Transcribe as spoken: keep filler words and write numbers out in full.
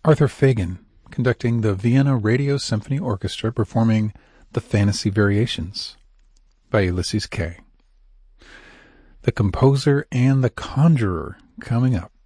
Arthur Fagan conducting the Vienna Radio Symphony Orchestra performing The Fantasy Variations by Ulysses Kay. The Composer and the Conjurer coming up.